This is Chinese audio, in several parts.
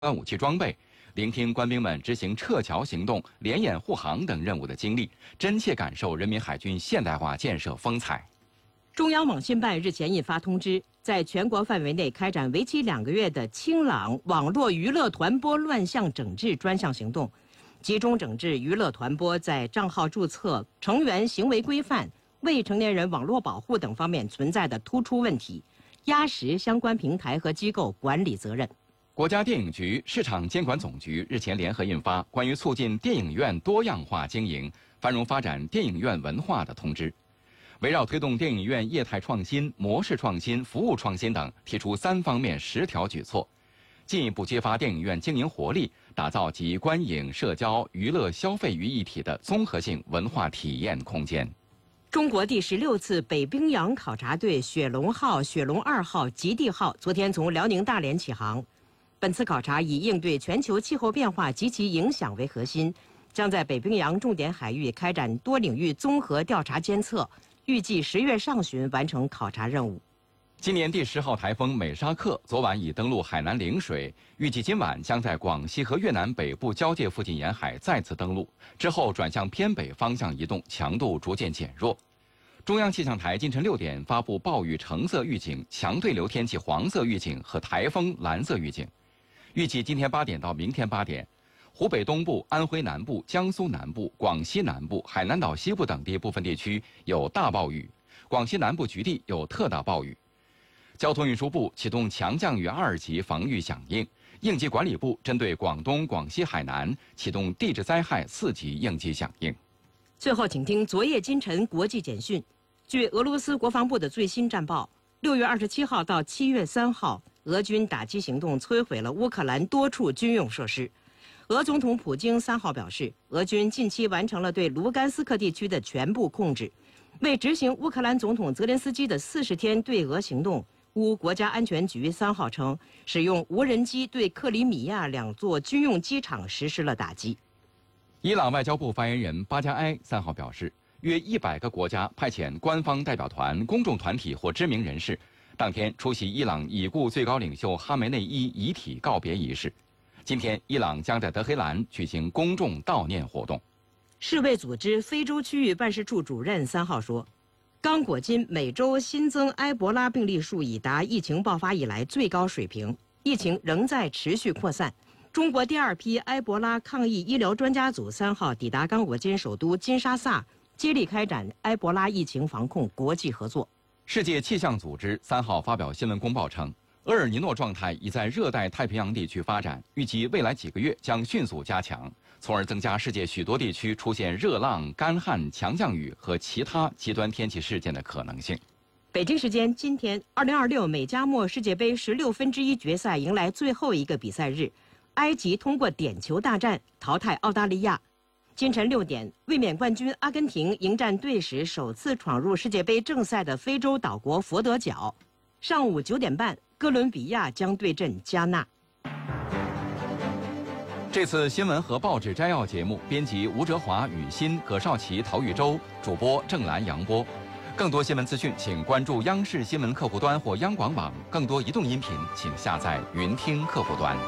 武器装备，聆听官兵们执行撤侨行动、联演护航等任务的经历，真切感受人民海军现代化建设风采。 中央网信办日前印发通知，在全国范围内开展为期2个月的清朗网络娱乐团播乱象整治专项行动，集中整治娱乐团播在账号注册、成员行为规范、未成年人网络保护等方面存在的突出问题，压实相关平台和机构管理责任。 国家电影局市场监管总局日前联合印发《关于促进电影院多样化经营、繁荣发展电影院文化的通知》，围绕推动电影院业态创新、模式创新、服务创新等，提出3方面10条举措，进一步激发电影院经营活力，打造集观影、社交、娱乐、消费于一体的综合性文化体验空间。 中国第16次北冰洋考察队雪龙号、雪龙2号、极地号昨天从辽宁大连起航。本次考察以应对全球气候变化及其影响为核心，将在北冰洋重点海域开展多领域综合调查监测，预计10月上旬完成考察任务。 今年第10号台风美沙克昨晚已登陆海南陵水，预计今晚将在广西和越南北部交界附近沿海再次登陆，之后转向偏北方向移动，强度逐渐减弱。中央气象台今晨6点发布暴雨橙色预警、强对流天气黄色预警和台风蓝色预警。预计今天8点到明天8点，湖北东部、安徽南部、江苏南部、广西南部、海南岛西部等地部分地区有大暴雨，广西南部局地有特大暴雨。交通运输部启动强降雨2级防御响应，应急管理部针对广东、广西、海南启动地质灾害4级应急响应。 最后，请听昨夜今晨国际简讯。据俄罗斯国防部的最新战报，6月27号到7月3号，俄军打击行动摧毁了乌克兰多处军用设施。俄总统普京3号表示，俄军近期完成了对卢甘斯克地区的全部控制。为执行乌克兰总统泽连斯基的40天对俄行动，乌国家安全局3号称，使用无人机对克里米亚2座军用机场实施了打击。 伊朗外交部发言人巴加埃3号表示，约100个国家派遣官方代表团、公众团体或知名人士，当天出席伊朗已故最高领袖哈梅内伊遗体告别仪式。今天，伊朗将在德黑兰举行公众悼念活动。 世卫组织非洲区域办事处主任3号说，刚果金每周新增埃博拉病例数已达疫情爆发以来最高水平，疫情仍在持续扩散。中国第2批埃博拉抗疫医疗专家组3号抵达刚果金首都金沙萨，接力开展埃博拉疫情防控国际合作。 世界气象组织3号发表新闻公报称，厄尔尼诺状态已在热带太平洋地区发展，预计未来几个月将迅速加强，从而增加世界许多地区出现热浪、干旱、强降雨和其他极端天气事件的可能性。 北京时间今天，2026美加墨世界杯16分之1决赛迎来最后一个比赛日，埃及通过点球大战淘汰澳大利亚。今晨6点，卫冕冠军阿根廷迎战队史首次闯入世界杯正赛的非洲岛国佛得角。上午9点半，哥伦比亚将对阵加纳。 这次新闻和报纸摘要节目，编辑吴哲华、雨欣、葛少奇、陶玉洲，主播郑兰、杨波。更多新闻资讯，请关注央视新闻客户端或央广网。更多移动音频，请下载云听客户端。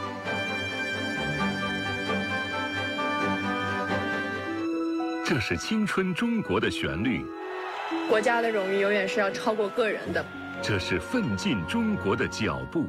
这是青春中国的旋律， 国家的荣誉永远是要超过个人的。 这是奋进中国的脚步。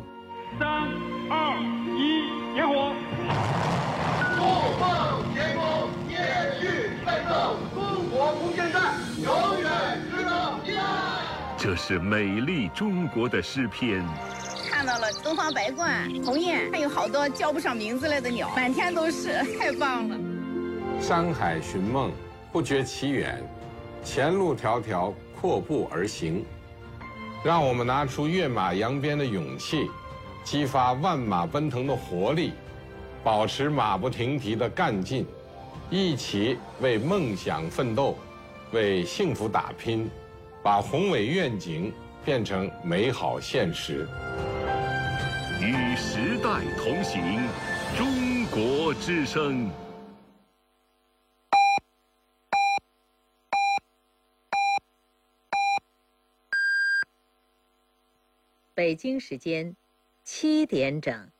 3、2、1，点火！ 怒放天空，烟雨奋斗，中国空间站永远值得依赖。 这是美丽中国的诗篇。 看到了东方白鹳、鸿雁，还有好多叫不上名字来的鸟，满天都是，太棒了。 山海寻梦，不觉其远，前路迢迢，阔步而行。让我们拿出跃马扬鞭的勇气，激发万马奔腾的活力，保持马不停蹄的干劲，一起为梦想奋斗，为幸福打拼，把宏伟愿景变成美好现实。 与时代同行，中国之声。 北京时间7点整。